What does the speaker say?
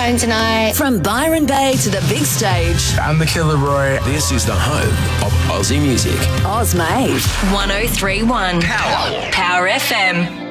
home tonight. From Byron Bay to the big stage. I'm the Killer Roy. This is the home of Aussie music. Oz Made. 1031 Power FM.